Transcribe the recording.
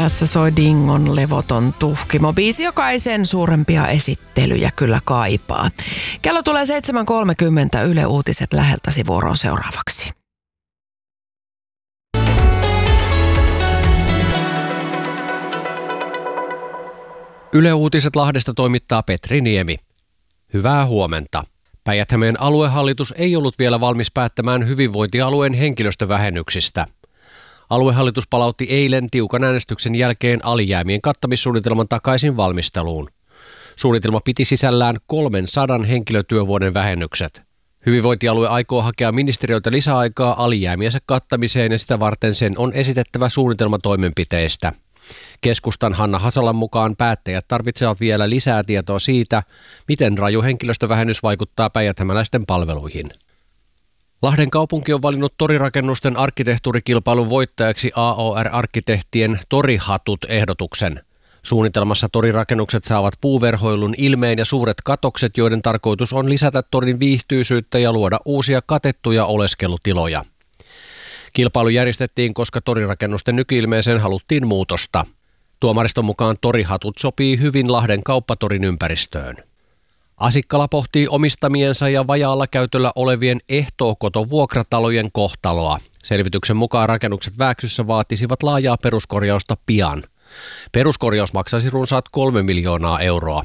Tässä soi Dingon levoton tuhkimo. Biisi, joka ei sen suurempia esittelyjä kyllä kaipaa. Kello tulee 7.30, Yle Uutiset läheltäsi vuoroon seuraavaksi. Yle Uutiset Lahdesta toimittaa Petri Niemi. Hyvää huomenta. Päijät-Hämeen aluehallitus ei ollut vielä valmis päättämään hyvinvointialueen henkilöstövähennyksistä. Aluehallitus palautti eilen tiukan äänestyksen jälkeen alijäämien kattamissuunnitelman takaisin valmisteluun. Suunnitelma piti sisällään 300 henkilötyövuoden vähennykset. Hyvinvointialue aikoo hakea ministeriöltä lisäaikaa alijäämiensä kattamiseen ja sitä varten sen on esitettävä suunnitelma toimenpiteistä. Keskustan Hanna Hasalan mukaan päättäjät tarvitsevat vielä lisää tietoa siitä, miten raju henkilöstövähennys vaikuttaa päijät-hämäläisten palveluihin. Lahden kaupunki on valinnut torirakennusten arkkitehtuurikilpailun voittajaksi AOR-arkkitehtien Torihatut-ehdotuksen. Suunnitelmassa torirakennukset saavat puuverhoilun ilmeen ja suuret katokset, joiden tarkoitus on lisätä torin viihtyisyyttä ja luoda uusia katettuja oleskelutiloja. Kilpailu järjestettiin, koska torirakennusten nykyilmeeseen haluttiin muutosta. Tuomariston mukaan Torihatut sopii hyvin Lahden kauppatorin ympäristöön. Asikkala pohtii omistamiensa ja vajaalla käytöllä olevien ehtookotovuokratalojen kohtaloa. Selvityksen mukaan rakennukset Vääksyssä vaatisivat laajaa peruskorjausta pian. Peruskorjaus maksaisi runsaat 3 miljoonaa euroa.